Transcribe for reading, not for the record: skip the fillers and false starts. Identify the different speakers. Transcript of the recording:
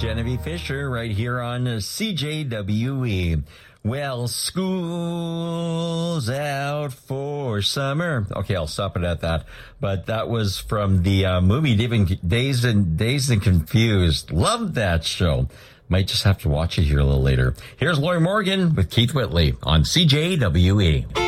Speaker 1: Genevieve Fisher right here on CJWE. Well, school's out for summer. Okay, I'll stop it at that. But that was from the movie Dazed and Confused. Love that show. Might just have to watch it here a little later. Here's Lori Morgan with Keith Whitley on CJWE.